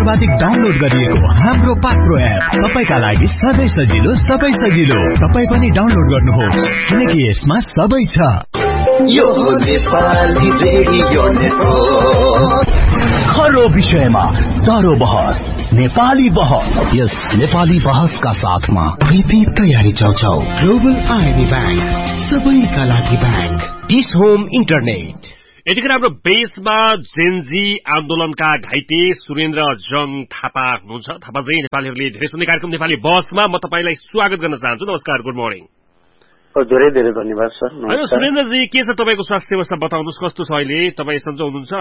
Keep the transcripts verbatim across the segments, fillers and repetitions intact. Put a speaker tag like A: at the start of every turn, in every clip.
A: सर्वाधिक डाउनलोड गरिएको हाम्रो पात्रो एप तपाईका लागि सधैँ सजिलो सबै सजिलो। तपाई पनि डाउनलोड गर्नुहोस् किनकि यसमा सबै छ।
B: यो हो नेपाली रेडियो नेटवर्क।
C: हर विषयमा तारो बहस, नेपाली बहस। यस नेपाली बहसका साथमा प्रीति तयारी चौचौ,
D: ग्लोबल आईबी बैंक, सबैका लागि बैंक,
C: डिस होम इन्टरनेट।
E: यतिखेर हाम्रो बेसमा जेनजी आन्दोलनका घाइते सुरेन्द्र जङ थापा हुनुहुन्छ। थापाजी, नेपालीहरूले धेरै सुन्ने कार्यक्रम नेपाली बसमा म तपाईलाई स्वागत गर्न चाहन्छु। नमस्कार, गुड मर्निङ।
F: धेरै धेरै धन्यवाद सर।
E: होइन सुरेन्द्रजी, के छ तपाईँको स्वास्थ्य अवस्था बताउनुहोस्, कस्तो छ अहिले? तपाईँ सन्चो हुनुहुन्छ?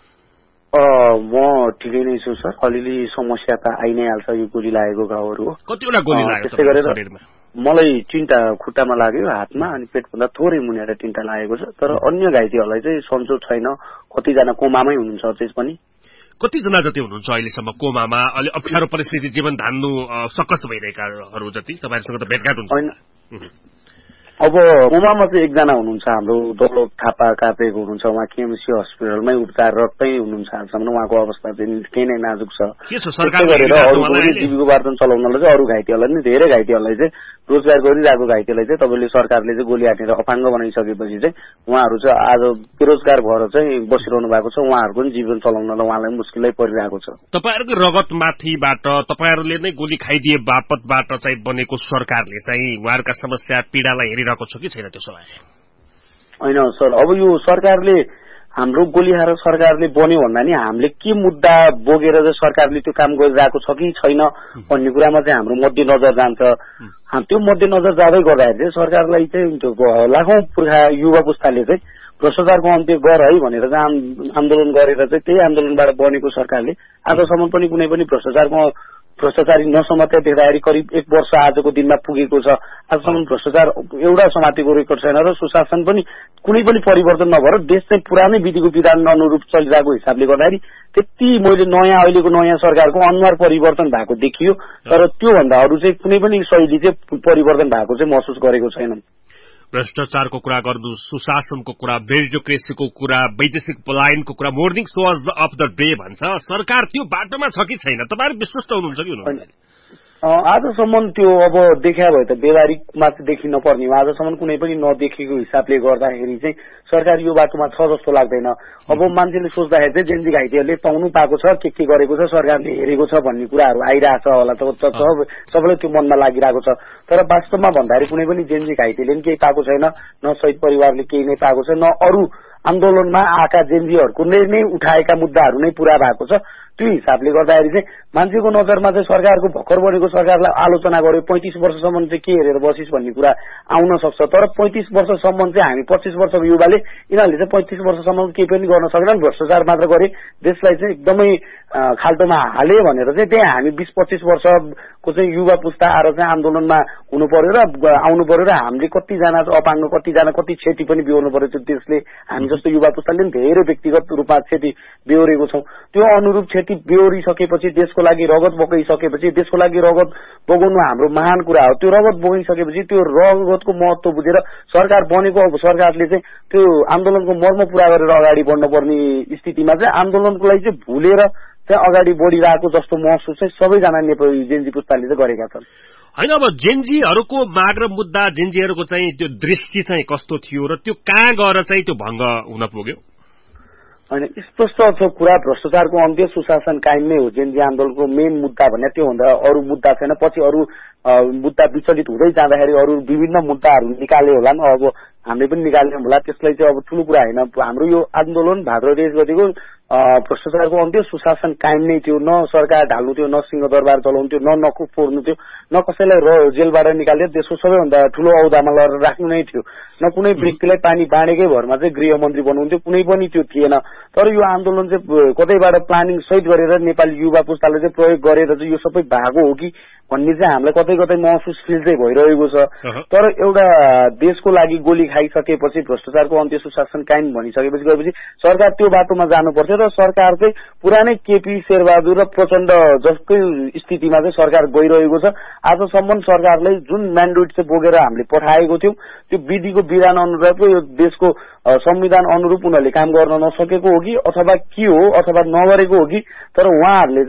F: म ठिकै नै छु सर। अलिअलि समस्या त आइ नै हाल्छ, यो गोली लागेको घाउहरू हो।
E: कतिवटा गोली लाग्यो
F: त्यसै गरेर मलाई तिनटा खुट्टामा लाग्यो, हातमा, अनि पेटभन्दा थोरै मुनिएर तिनटा लागेको छ। तर अन्य घाइतेहरूलाई चाहिँ सन्चो छैन, कतिजना कोमामै हुनुहुन्छ अझै पनि।
E: कतिजना जति हुनुहुन्छ अहिलेसम्म कोमामा? अलि अप्ठ्यारो परिस्थिति, जीवन धान्नु सकस भइरहेकाहरू जति तपाईँहरूसँग त भेटघाट हुन्छ?
F: अब कोमामा चाहिँ एकजना हुनुहुन्छ, हाम्रो दौलत थापा कार्पेको हुनुहुन्छ। उहाँ केएमसी हस्पिटलमै उपचाररतै हुनुहुन्छ हालसम्म। उहाँको अवस्था चाहिँ केही नै नाजुक छ। गरेर अरूको जीविकोपार्जन चलाउनलाई चाहिँ अरू घाइतेहरूलाई नि, धेरै घाइतेहरूलाई चाहिँ रोजगार गरिरहेको घाइतेलाई चाहिँ तपाईँले सरकारले चाहिँ गोली हानेर अपाङ्ग बनाइसकेपछि चाहिँ उहाँहरू चाहिँ आज बेरोजगार भएर चाहिँ बसिरहनु भएको छ। उहाँहरूको पनि जीवन चलाउनलाई उहाँलाई मुस्किलै परिरहेको छ।
E: तपाईँहरूको रगतमाथिबाट तपाईँहरूले नै गोली खाइदिए बापतबाट चाहिँ बनेको सरकारले चाहिँ उहाँहरूका समस्या पीडालाई हेरिरहेको छ कि छैन? त्यसो भए
F: होइन सर, अब यो सरकारले हाम्रो गोली खाएर सरकारले बन्यो भन्दा नि हामीले के मुद्दा बोकेर चाहिँ सरकारले त्यो काम गरिरहेको छ कि छैन भन्ने कुरामा चाहिँ हाम्रो मध्यनजर जान्छ। त्यो मध्यनजर जाँदै गर्दाखेरि चाहिँ सरकारलाई चाहिँ त्यो लाखौं पुर्खा युवा पुस्ताले चाहिँ भ्रष्टाचारको अन्त्य गर है भनेर चाहिँ आन्दोलन गरेर चाहिँ त्यही आन्दोलनबाट बनेको सरकारले आजसम्म पनि कुनै पनि भ्रष्टाचारको भ्रष्टाचारी नसमात्या देख्दाखेरि करिब एक वर्ष आजको दिनमा पुगेको छ। आजसम्म भ्रष्टाचार एउटा समातेको रेकर्ड छैन र सुशासन पनि कुनै पनि परिवर्तन नभएर देश चाहिँ पुरानै विधिको विधान अनुरूप चलिरहेको हिसाबले गर्दाखेरि त्यति मैले नयाँ अहिलेको नयाँ सरकारको अनुहार परिवर्तन भएको देखियो। तर त्योभन्दा अरू चाहिँ कुनै पनि शैली चाहिँ परिवर्तन भएको चाहिँ महसुस गरेको छैन।
E: भ्रष्टाचारको कुरा गर्नु, सुशासनको कुरा, ब्युरोक्रेसीको कुरा, वैदेशिक पलायनको कुरा, morning shows of the day भन्छ। सरकार त्यो बाटोमा छ कि छैन? तपाईहरु विश्वस्त हुनुहुन्छ कि हुनुहुन्न?
F: आजसम्म त्यो अब देखा भए त बेवारीमा चाहिँ देखिन पर्ने हो। आजसम्म कुनै पनि नदेखेको हिसाबले गर्दाखेरि चाहिँ सरकार यो बाटोमा छ जस्तो लाग्दैन। अब मान्छेले सोच्दाखेरि चाहिँ जेनजी घाइतेहरूले पाउनु पाएको छ, के के गरेको छ, सरकारले हेरेको छ भन्ने कुराहरू आइरहेछ होला, सबैलाई त्यो मनमा लागिरहेको छ। तर वास्तवमा भन्दाखेरि कुनै पनि जेनजी घाइतेले पनि केही पाएको छैन, न शहीद परिवारले केही नै पाएको छ, न अरू आन्दोलनमा आएका जेनजीहरूको नै उठाएका मुद्दाहरू नै पूरा भएको छ। त्यो हिसाबले गर्दाखेरि चाहिँ मान्छेको नजरमा चाहिँ सरकारको भर्खर बनेको सरकारलाई आलोचना गर्यो, पैंतिस वर्षसम्म चाहिँ के हेरेर बसिस भन्ने कुरा आउन सक्छ। तर पैंतिस वर्षसम्म चाहिँ हामी पच्चीस वर्षको युवाले यिनीहरूले चाहिँ पैंतिस वर्षसम्म केही पनि गर्न सक्दैन, भ्रष्टाचार मात्र गरे, देशलाई चाहिँ एकदमै खाल्टोमा हाले भनेर चाहिँ त्यहाँ हामी बीस पच्चीस वर्षको चाहिँ युवा पुस्ता आएर चाहिँ आन्दोलनमा हुनु पर्यो र आउनु पर्यो र हामीले कतिजना अपाङ्ग, कतिजना कति क्षति पनि बिहोर्नु पर्यो। त्यो देशले हामी जस्तो युवा पुस्ताले पनि धेरै व्यक्तिगत रूपमा क्षति बिहोरेको छौँ। त्यो अनुरूप क्षति बिहोरिसकेपछि, देशको लागि रगत बगाइसकेपछि, देशको लागि रगत बगाउनु हाम्रो महान कुरा हो। त्यो रगत बगाइसकेपछि त्यो रगतको महत्व बुझेर सरकार बनेको अब सरकारले चाहिँ त्यो आन्दोलनको मर्म पूरा गरेर अगाडि बढ्नुपर्ने स्थितिमा चाहिँ आन्दोलनको लागि चाहिँ भुलेर चाहिँ अगाडि बढिरहेको जस्तो महसुस चाहिँ सबैजना नेपाली जेनजी पुस्ताले चाहिँ गरेका छन्।
E: होइन, अब जेनजीहरूको माग र मुद्दा, जेनजीहरूको चाहिँ त्यो दृष्टि चाहिँ कस्तो थियो र त्यो कहाँ गएर चाहिँ त्यो भङ्ग हुन पुग्यो?
F: होइन, स्पष्ट छ कुरा, भ्रष्टाचारको अन्त्य, सुशासन कायम नै हो जेनजी आन्दोलनको मेन मुद्दा भने। त्योभन्दा अरू मुद्दा छैन। पछि अरू मुद्दा विचलित हुँदै जाँदाखेरि अरू विभिन्न मुद्दाहरू निकाले होला, अब हामीले पनि निकाल्ने होला। त्यसलाई चाहिँ अब ठुलो कुरा होइन। हाम्रो यो आन्दोलन भाद्र तेइस गतिको भ्रष्टाचारको अन्त्य, सुशासन कायम नै थियो। न सरकार ढाल्नु थियो, न सिंहदरबार चलाउनु थियो, न नखु फोर्नु थियो, न कसैलाई जेलबाट निकालेर देशको सबैभन्दा ठुलो औदामा लगेर राख्नु नै थियो, न कुनै व्यक्तिलाई पानी बाँडेकै भरमा चाहिँ गृहमन्त्री बनाउन्थ्यो, कुनै पनि त्यो थिएन। तर यो आन्दोलन चाहिँ कतैबाट प्लानिङ सहित गरेर नेपाली युवा पुस्ताले चाहिँ प्रयोग गरेर चाहिँ यो सबै भएको हो कि भन्ने चाहिँ हामीलाई कतै कतै महसुस फिल चाहिँ भइरहेको छ। तर एउटा देशको लागि गोली खाइसकेपछि, भ्रष्टाचारको अन्त्य, सुशासन कायम भनिसकेपछि गएपछि सरकार त्यो बाटोमा जानुपर्थ्यो र सरकार चाहिँ पुरानै केपी शेरबहादुर र प्रचण्ड जस्तै स्थितिमा चाहिँ सरकार गइरहेको छ। आजसम्म सरकारले जुन म्यान्डेट चाहिँ बोकेर हामीले पठाएको थियौं त्यो विधिको विधान अनुरूप यो देशको संविधान अनुरूप उनीहरूले काम गर्न नसकेको हो कि अथवा के हो अथवा नगरेको हो कि, तर उहाँहरूले चाहिँ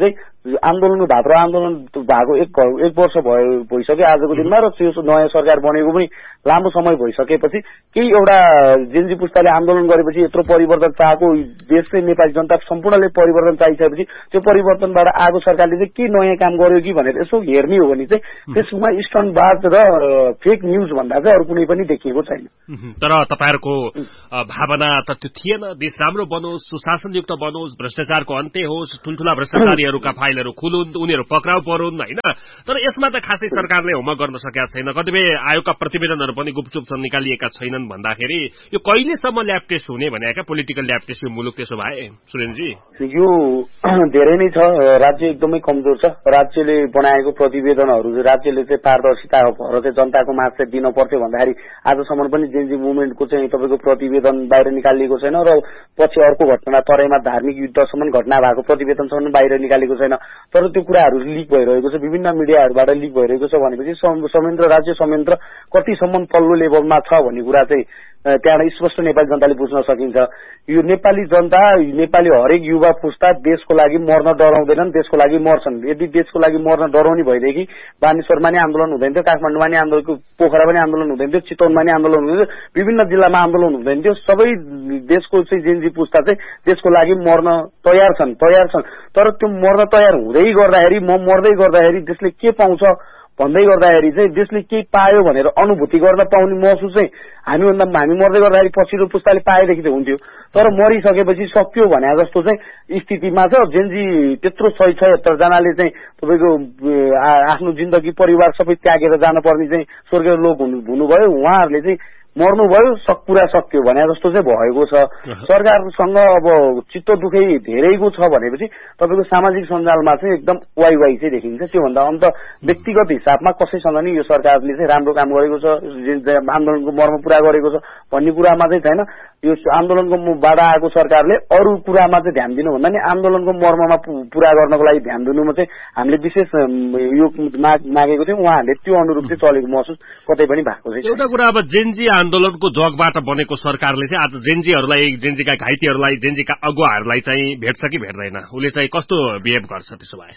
F: आन्दोलनको भाद्र आन्दोलन भएको एक एक वर्ष भयो भइसक्यो आजको दिनमा, र यो नयाँ सरकार बनेको पनि लामो समय भइसकेपछि केही एउटा जेन्जी पुस्ताले आन्दोलन गरेपछि यत्रो परिवर्तन चाहेको देश चाहिँ नेपाली जनता सम्पूर्णले परिवर्तन चाहिसकेपछि त्यो परिवर्तनबाट आएको सरकारले चाहिँ के नयाँ काम गर्यो कि भनेर यसो हेर्ने हो भने चाहिँ फेसबुकमा स्टन्टबाज र फेक न्युज भन्दा चाहिँ अरू कुनै पनि देखिएको छैन।
E: तर तपाईँहरूको भावना त त्यो थिएन, देश राम्रो बनोस्, सुशासनयुक्त बनोस्, भ्रष्टाचारको अन्त्य होस्, ठूल्ठूला भ्रष्टाचारीहरूका फाइलहरू खुलुन्, उनीहरू पक्राउ परुन् होइन। तर यसमा त खासै सरकारले होमवर्क गर्न सकेका छैन, कतिपय आयोगका प्रतिवेदनहरू पनि गुपचुप निकालिएका छैनन् भन्दाखेरि यो कहिलेसम्म ल्याब टेस्ट हुने भनेका पोलिटिकल ल्याब टेस्ट यो मुलुक त्यसो भए सुरेनजी?
F: यो धेरै नै छ, राज्य एकदमै कमजोर छ। राज्यले बनाएको प्रतिवेदनहरू राज्यले चाहिँ पारदर्शिता भएर चाहिँ जनताको माझ चाहिँ दिन पर्थ्यो भन्दाखेरि आजसम्म पनि जेन्जी मुभमेन्टको चाहिँ तपाईँको प्रतिवेदन बाहिर निकालिएको छैन, र पछि अर्को घटना तराईमा धार्मिक युद्धसम्म घटना भएको प्रतिवेदनसम्म बाहिर निकालेको छैन। तर त्यो कुराहरू लिक भइरहेको छ, विभिन्न मिडियाहरूबाट लिक भइरहेको छ भनेपछि संयन्त्र राज्य संयन्त्र कतिसम्म तल्लो लेभलमा छ भन्ने कुरा चाहिँ त्यहाँबाट स्पष्ट नेपाली जनताले बुझ्न सकिन्छ। यो नेपाली जनता नेपाली हरेक युवा पुस्ता देशको लागि मर्न डराउँदैनन्, देशको लागि मर्छन्। यदि देशको लागि मर्न डराउने भइदेखि बानेश्वरमा नि आन्दोलन हुँदैन थियो, काठमाडौँमा नि आन्दोलन, पोखरा पनि आन्दोलन हुँदैन थियो, चितवनमा नि आन्दोलन हुँदैन थियो, विभिन्न जिल्लामा आन्दोलन हुँदैन थियो। सबै देशको चाहिँ जेन्जी पुस्ता चाहिँ देशको लागि मर्न तयार छन् तयार छन् तर त्यो मर्न तयार हुँदै गर्दाखेरि म मर्दै गर्दाखेरि देशले के पाउँछ भन्दै गर्दाखेरि चाहिँ देशले केही पायो भनेर अनुभूति गर्न पाउने महसुस चाहिँ हामीभन्दा हामी मर्दै गर्दाखेरि पछिल्लो पुस्ताले पाएदेखि चाहिँ हुन्थ्यो। तर मरिसकेपछि सक्यो भने जस्तो चाहिँ स्थितिमा छ। जेन्जी त्यत्रो सय छयत्तर जनाले चाहिँ तपाईँको आफ्नो जिन्दगी परिवार सबै त्यागेर जानुपर्ने चाहिँ स्वर्गीय लोक हुनुभयो, उहाँहरूले चाहिँ मर्नुभयो, सक पुरा सक्यो भने जस्तो चाहिँ भएको छ। सरकारसँग अब चित्त दुखै धेरैको छ भनेपछि तपाईँको सामाजिक सञ्जालमा चाहिँ एकदम वाइ वाइ चाहिँ देखिन्छ। त्योभन्दा अन्त व्यक्तिगत हिसाबमा कसैसँग नि यो सरकारले चाहिँ राम्रो काम गरेको छ, आन्दोलनको मर्म पुरा गरेको छ भन्ने कुरामा चाहिँ छैन। यो आन्दोलनको बाट आएको सरकारले अरू कुरामा चाहिँ ध्यान दिनु भन्दा नि आन्दोलनको मर्ममा पुरा गर्नको लागि ध्यान दिनुमा चाहिँ हामीले विशेष यो मागेको थियौँ। उहाँहरूले त्यो अनुरूप चाहिँ चलेको महसुस कतै पनि भएको छैन।
E: एउटा कुरा अब जेन्जी आन्दोलनको जगबाट बनेको सरकारले चाहिँ आज जेन्जीहरूलाई जेन्जीका घाइतेहरूलाई जेन्जीका अगुवाहरूलाई चाहिँ भेट्छ कि भेट्दैन? उसले चाहिँ कस्तो बिहेभ गर्छ त्यसो भए?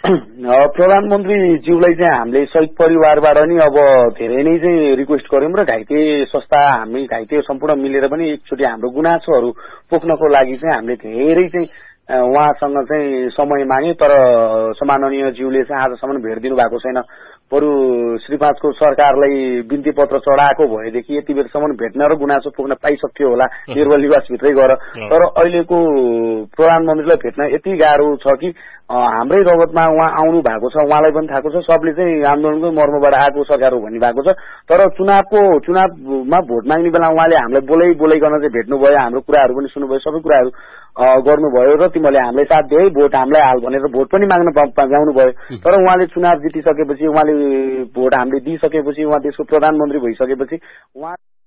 F: प्रधानमन्त्रीज्यूलाई चाहिँ हामीले शहीद परिवारबाट नि अब धेरै नै चाहिँ रिक्वेस्ट गर्यौं र घाइते संस्था हामी घाइते सम्पूर्ण मिलेर पनि एकचोटि हाम्रो गुनासोहरू पोख्नको लागि चाहिँ हामीले धेरै चाहिँ उहाँसँग चाहिँ समय मागे, तर सम्माननीय ज्यूले चाहिँ आजसम्म भेट दिनु भएको छैन। बरु श्री पाँचको सरकारलाई बिन्ती पत्र चढाएको भएदेखि यति बेरसम्म भेट्न र गुनासो पुग्न पाइसक्यो होला निर्मल निवासभित्रै गएर। तर अहिलेको प्रधानमन्त्रीलाई भेट्न यति गाह्रो छ कि हाम्रै रगतमा उहाँ आउनु भएको छ, उहाँलाई पनि थाहा छ, सबले चाहिँ आन्दोलनको मर्मबाट आएको सरकार हो भन्ने भएको छ। तर चुनावको चुनावमा भोट माग्ने बेला उहाँले हामीलाई बोलै बोलाइकन चाहिँ भेट्नुभयो, हाम्रो कुराहरू पनि सुन्नुभयो, सबै कुराहरू गर्नुभयो र तिमीले हामीलाई साथ दिए भोट हामीलाई हाल भनेर भोट पनि माग्न जाउनु भयो। तर उहाँले चुनाव जितिसकेपछि, उहाँले भोट हामीले दिइसकेपछि, उहाँ देशको प्रधानमन्त्री भइसकेपछि उहाँ